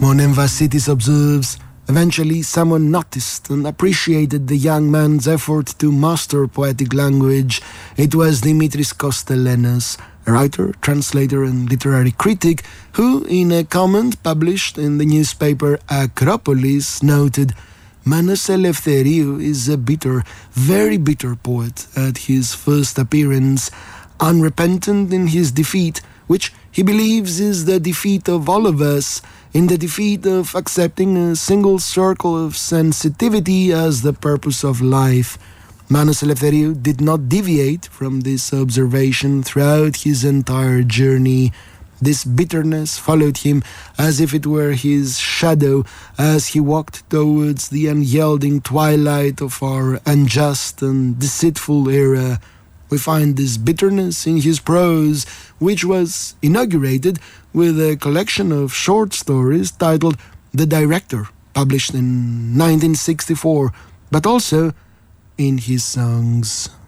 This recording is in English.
Monen Vasitis observes, eventually someone noticed and appreciated the young man's effort to master poetic language. It was Dimitris Kostellenas, a writer, translator and literary critic, who, in a comment published in the newspaper Acropolis, noted, Manos Eleftheriou is a bitter, very bitter poet at his first appearance, unrepentant in his defeat, which he believes is the defeat of all of us, in the defeat of accepting a single circle of sensitivity as the purpose of life. Manos Eleftheriou did not deviate from this observation throughout his entire journey. This bitterness followed him as if it were his shadow as he walked towards the unyielding twilight of our unjust and deceitful era. We find this bitterness in his prose, which was inaugurated with a collection of short stories titled The Director, published in 1964, but also in his songs.